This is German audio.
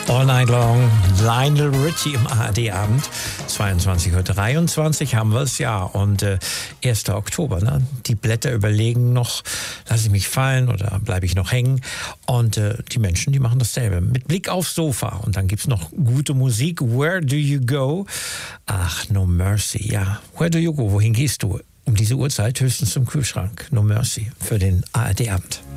All Night Long, Lionel Richie im ARD-Abend. 22:23 Uhr haben wir es, ja. Und 1. Oktober, ne? Die Blätter überlegen noch, lasse ich mich fallen oder bleibe ich noch hängen? Und die Menschen, die machen dasselbe. Mit Blick aufs Sofa. Und dann gibt es noch gute Musik. Where do you go? Ach, No Mercy, ja. Where do you go? Wohin gehst du? Um diese Uhrzeit höchstens zum Kühlschrank. No Mercy für den ARD-Abend.